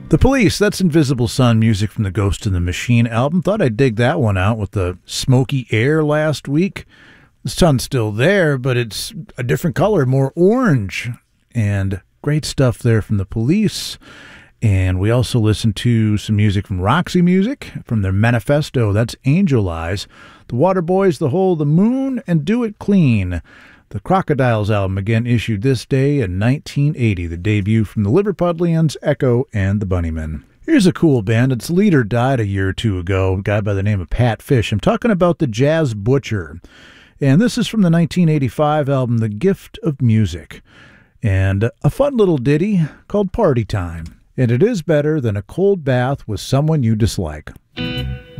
The Police, that's Invisible Sun music from the Ghost in the Machine album. Thought I'd dig that one out with the smoky air last week. The sun's still there, but it's a different color, more orange. And great stuff there from the Police. And we also listened to some music from Roxy Music, from their manifesto, that's Angel Eyes. The Waterboys, The Hole, The Moon, and Do It Clean. The Crocodiles album, again issued this day in 1980, the debut from the Liverpudlians, Echo, and the Bunnymen. Here's a cool band. Its leader died a year or two ago, a guy by the name of Pat Fish. I'm talking about the Jazz Butcher. And this is from the 1985 album, The Gift of Music. And a fun little ditty called Party Time. And it is better than a cold bath with someone you dislike.